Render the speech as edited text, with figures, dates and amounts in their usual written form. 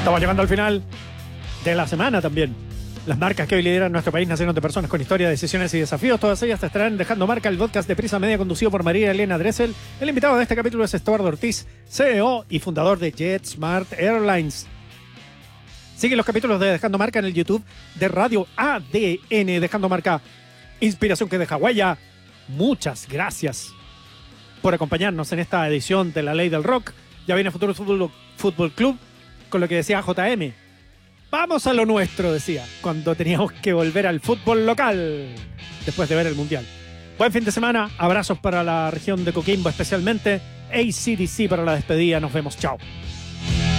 Estamos llegando al final de la semana también. Las marcas que hoy lideran nuestro país nacieron de personas con historia, decisiones y desafíos. Todas ellas te estarán dejando marca. El podcast de Prisa Media, conducido por María Elena Dressel. El invitado de este capítulo es Estuardo Ortiz, CEO y fundador de JetSmart Airlines. Sigue los capítulos de Dejando Marca en el YouTube de Radio ADN. Dejando Marca, inspiración que deja huella. Muchas gracias por acompañarnos en esta edición de La Ley del Rock. Ya viene Futuro Fútbol Club con lo que decía JM. Vamos a lo nuestro, decía, cuando teníamos que volver al fútbol local después de ver el Mundial. Buen fin de semana, abrazos para la región de Coquimbo especialmente, AC/DC para la despedida, nos vemos, chao.